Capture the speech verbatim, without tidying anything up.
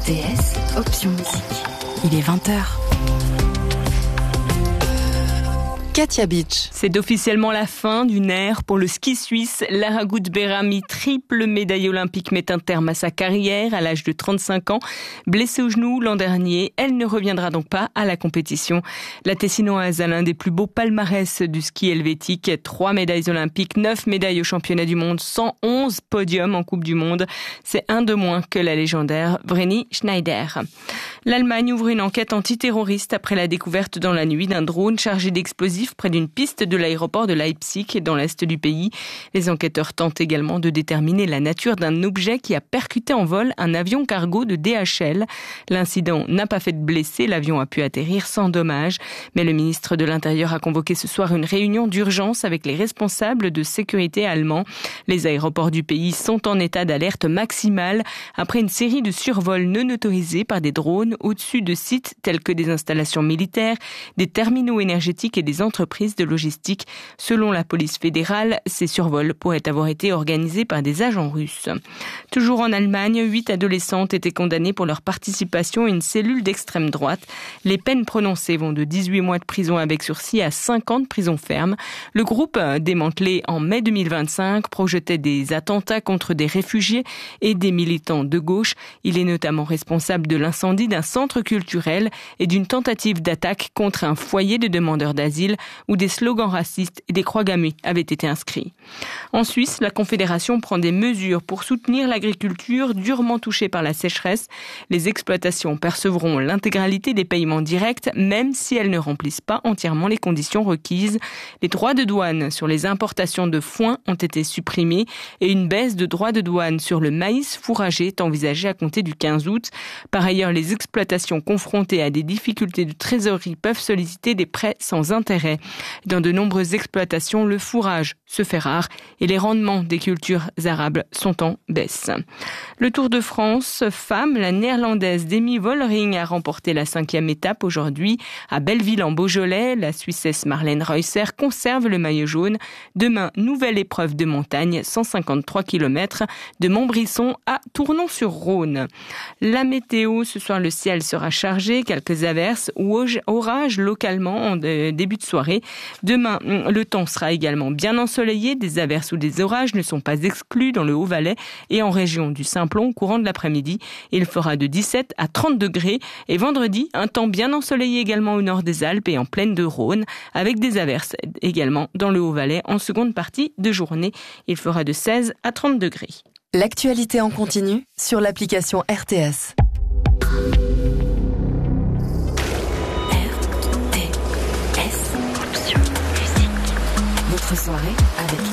R T S, option musique. Il est vingt heures. Katia Beach. C'est officiellement la fin d'une ère pour le ski suisse. Lara Gut-Berami, triple médaille olympique, met un terme à sa carrière à l'âge de trente-cinq ans. Blessée au genou l'an dernier, elle ne reviendra donc pas à la compétition. La Tessinoise a l'un des plus beaux palmarès du ski helvétique. Trois médailles olympiques, neuf médailles au championnat du monde, cent onze podiums en Coupe du Monde. C'est un de moins que la légendaire Vreni Schneider. L'Allemagne ouvre une enquête antiterroriste après la découverte dans la nuit d'un drone chargé d'explosifs près d'une piste de l'aéroport de Leipzig dans l'est du pays. Les enquêteurs tentent également de déterminer la nature d'un objet qui a percuté en vol un avion cargo de D H L. L'incident n'a pas fait de blessés, l'avion a pu atterrir sans dommage. Mais le ministre de l'Intérieur a convoqué ce soir une réunion d'urgence avec les responsables de sécurité allemands. Les aéroports du pays sont en état d'alerte maximale après une série de survols non autorisés par des drones au-dessus de sites tels que des installations militaires, des terminaux énergétiques et des entreprises de logistique. Selon la police fédérale, ces survols pourraient avoir été organisés par des agents russes. Toujours en Allemagne, huit adolescentes étaient condamnées pour leur participation à une cellule d'extrême droite. Les peines prononcées vont de dix-huit mois de prison avec sursis à cinq ans de prison ferme. Le groupe, démantelé en mai deux mille vingt-cinq, projetait des attentats contre des réfugiés et des militants de gauche. Il est notamment responsable de l'incendie d'un centre culturel et d'une tentative d'attaque contre un foyer de demandeurs d'asile où des slogans racistes et des croix gammées avaient été inscrits. En Suisse, la Confédération prend des mesures pour soutenir l'agriculture durement touchée par la sécheresse. Les exploitations percevront l'intégralité des paiements directs, même si elles ne remplissent pas entièrement les conditions requises. Les droits de douane sur les importations de foin ont été supprimés et une baisse de droits de douane sur le maïs fourragé est envisagée à compter du quinze août. Par ailleurs, les exploitations confrontées à des difficultés de trésorerie peuvent solliciter des prêts sans intérêt. Dans de nombreuses exploitations, le fourrage se fait rare et les rendements des cultures arables sont en baisse. Le Tour de France femme, la néerlandaise Demi Vollering a remporté la cinquième étape aujourd'hui à Belleville en Beaujolais. La Suissesse Marlène Reusser conserve le maillot jaune. Demain, nouvelle épreuve de montagne, cent cinquante-trois kilomètres de Montbrisson à Tournon-sur-Rhône. La météo, ce soir le ciel sera chargé, quelques averses ou orages localement en début de soirée. Demain, le temps sera également bien ensoleillé. Des averses ou des orages ne sont pas exclus dans le Haut-Valais et en région du Simplon au courant de l'après-midi. Il fera de dix-sept à trente degrés. Et vendredi, un temps bien ensoleillé également au nord des Alpes et en plaine de Rhône, avec des averses également dans le Haut-Valais en seconde partie de journée. Il fera de seize à trente degrés. L'actualité en continu sur l'application R T S. Votre soirée avec